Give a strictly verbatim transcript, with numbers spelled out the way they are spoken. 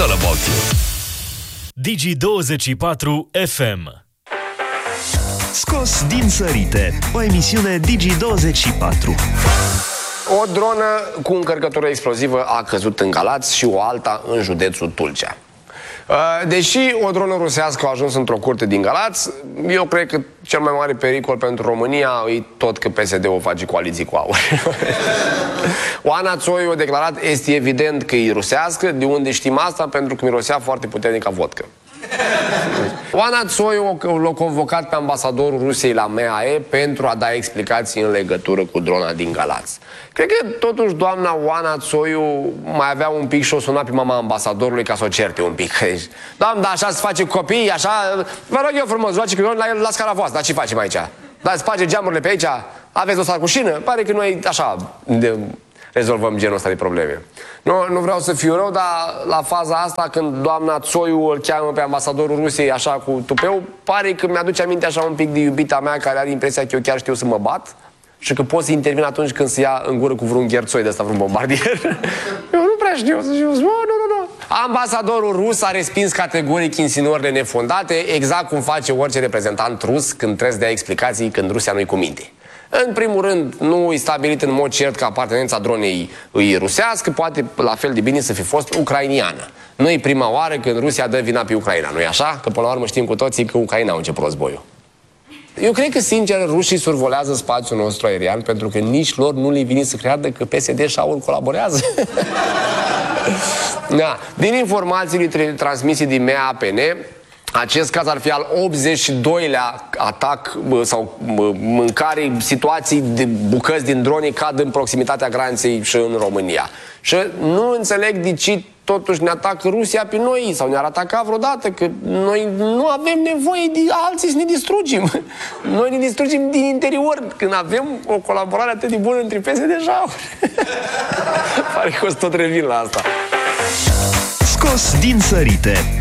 all about you. Digi douăzeci și patru F M. Scos din sărite, o emisiune Digi douăzeci și patru. O dronă cu încărcătură explozivă a căzut în Galați și o alta în județul Tulcea. Deși o dronă rusească a ajuns într-o curte din Galați, eu cred că cel mai mare pericol pentru România e tot că P S D-ul face coaliții cu AUR. Oana Țoiu a declarat, este evident că e rusească, de unde știm asta? Pentru că mirosea foarte puternic ca vodcă. Oana Țoiu l-a convocat pe ambasadorul Rusiei la M A E pentru a da explicații în legătură cu drona din Galați. Cred că totuși doamna Oana Țoiu mai avea un pic și o suna pe mama ambasadorului ca să o certe un pic. Doamne, dar așa se face copii, așa... Vă rog eu frumos, luați că la, la scara voastră, dar ce facem aici? Dar spage geamurile pe aici? Aveți o sarcușină? Pare că noi așa de, rezolvăm genul ăsta de probleme. Nu, nu vreau să fiu rău, dar la faza asta, când doamna Țoiu îl cheamă pe ambasadorul Rusiei așa cu tupeu, pare că mi-aduce aminte așa un pic de iubita mea care are impresia că eu chiar știu să mă bat și că pot să intervin atunci când se ia în gură cu vreun gherțoi de ăsta, vreun bombardier. Eu nu prea știu să știu. Nu, nu, nu. Ambasadorul rus a respins categoric insinuările nefondate, exact cum face orice reprezentant rus când trebuie să dea explicații când Rusia nu-i cu minte. În primul rând, nu e stabilit în mod cert că apartenența dronei îi rusească, poate la fel de bine să fi fost ucrainiană. Nu e prima oară când Rusia dă vina pe Ucraina, nu-i așa? Că până la urmă știm cu toții că Ucraina a început războiul. Eu cred că, sincer, rușii survolează spațiul nostru aerian pentru că nici lor nu le vine să creadă că P S D și AUR colaborează. Da. Din informațiile transmise din M A P N, acest caz ar fi al optzeci și doilea atac sau în care situații de bucăți din drone cad în proximitatea graniței și în România. Și nu înțeleg de ce totuși ne atacă Rusia pe noi sau ne-ar ataca vreodată, că noi nu avem nevoie de alții să ne distrugem. Noi ne distrugem din interior când avem o colaborare atât de bună între P S D și AUR. Pare că o să tot revin la asta. Scos din sărite,